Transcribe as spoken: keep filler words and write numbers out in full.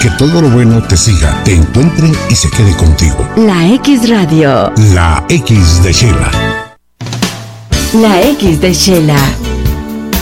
Que todo lo bueno te siga, te encuentre y se quede contigo. La X Radio. La X de Shela. La X de Shela.